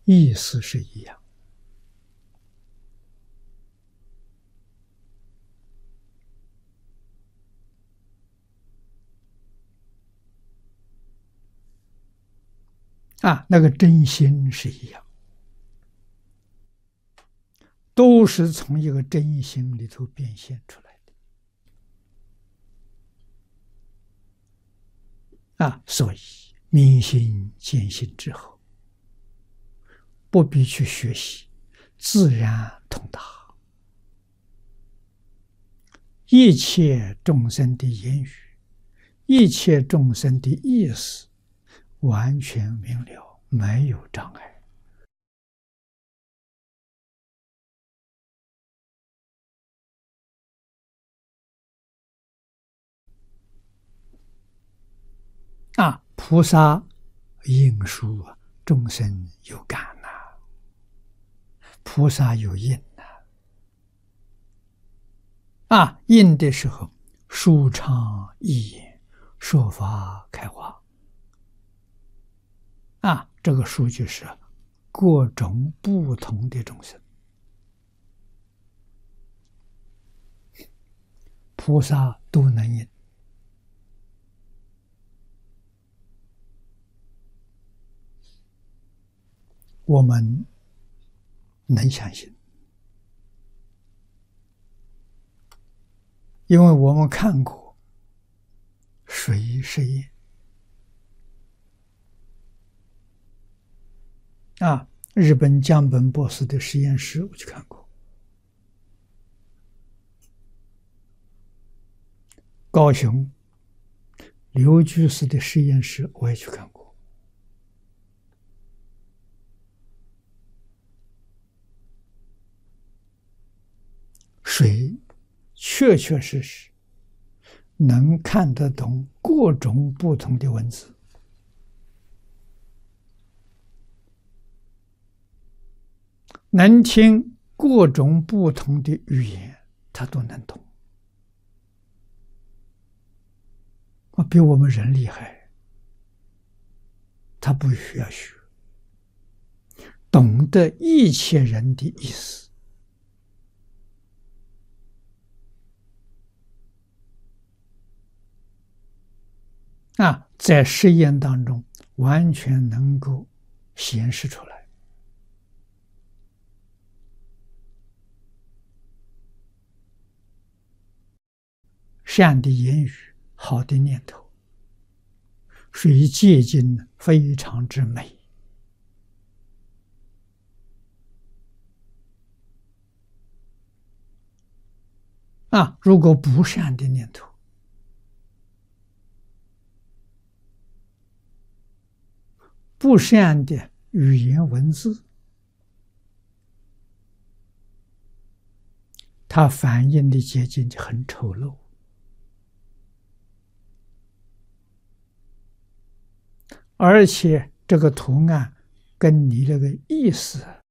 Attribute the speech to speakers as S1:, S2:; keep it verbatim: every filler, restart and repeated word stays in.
S1: 意思是一样。啊，那个真心是一样，都是从一个真心里头变现出来的。啊，所以明心见性之后，不必去学习，自然通达。一切众生的言语，一切众生的意思，完全明了，没有障碍。啊，菩萨应书啊，众生有感呐、啊，菩萨有应呐、啊。啊，应的时候，舒畅易言，说法开化。啊，这个数据是各种不同的众生，菩萨都能应。我们能相信，因为我们看过水实验啊，日本江本博士的实验室我去看过，高雄刘居士的实验室我也去看过。水确确实实能看得懂各种不同的文字，能听各种不同的语言，他都能懂。比我们人厉害，他不需要学，懂得一切人的意思。啊，在实验当中完全能够显示出来。善的言语，好的念头，水结晶非常之美。啊，如果不善的念头，不善的语言文字，它反映的结晶就很丑陋，而且这个图案跟你那个意思